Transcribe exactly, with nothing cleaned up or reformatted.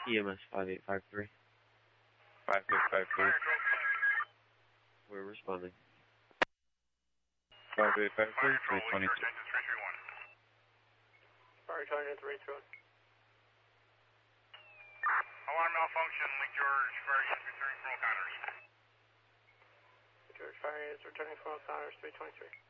E M S five eight five three. five eight five three. We're responding. five eight five three, three twenty-two. Fire target three two one. Alarm malfunction, Lake George, fire units returning from O'Connor's. George fire units returning from O'Connor's three twenty-three.